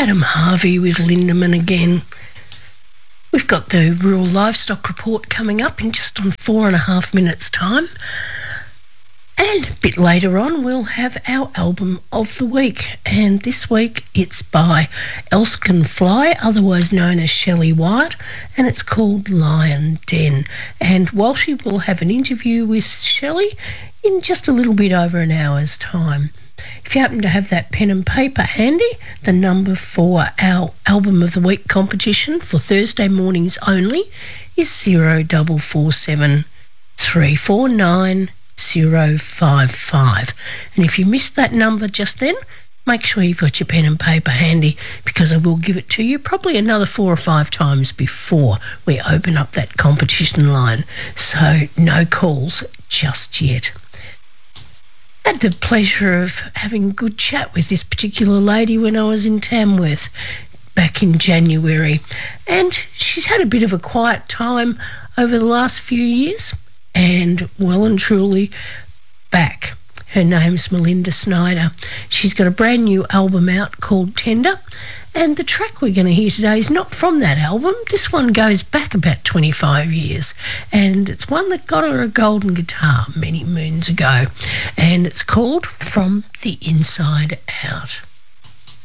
Adam Harvey with Lindemann again. We've got the Rural Livestock Report coming up in just on 4.5 minutes' time. And a bit later on, we'll have our album of the week. And this week, it's by Elskin Fly, otherwise known as Shelley Wyatt, and it's called Lion Den. And Walshy will have an interview with Shelley in just a little bit over an hour's time. If you happen to have that pen and paper handy, the number for our Album of the Week competition for Thursday mornings only is 0447 349 055. And if you missed that number just then, make sure you've got your pen and paper handy, because I will give it to you probably another 4 or 5 times before we open up that competition line. So no calls just yet. I had the pleasure of having a good chat with this particular lady when I was in Tamworth back in January, and she's had a bit of a quiet time over the last few years, and well and truly back. Her name's Melinda Snyder. She's got a brand new album out called Tender, and the track we're going to hear today is not from that album. This one goes back about 25 years, and it's one that got her a golden guitar many moons ago, and it's called From the Inside Out.